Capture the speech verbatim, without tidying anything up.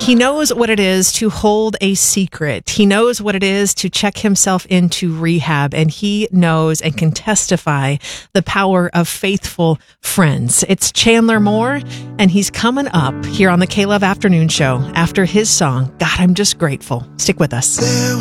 He knows what it is to hold a secret. He knows what it is to check himself into rehab, and he knows and can testify the power of faithful friends. It's Chandler Moore, and he's coming up here on the K-Love Afternoon Show after his song, God, I'm Just Grateful. Stick with us.